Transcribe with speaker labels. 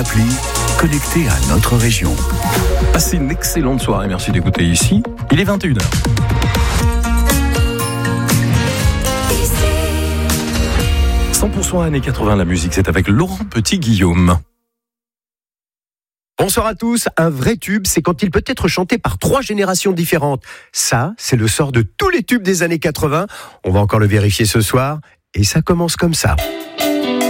Speaker 1: l'appli, connecté à notre région.
Speaker 2: Passez une excellente soirée, merci d'écouter ici. Il est 21h. « 100% années 80, la musique, c'est avec Laurent Petit-Guillaume. »
Speaker 3: Bonsoir à tous. Un vrai tube, c'est quand il peut être chanté par 3 générations différentes. Ça, c'est le sort de tous les tubes des années 80. On va encore le vérifier ce soir. Et ça commence comme ça.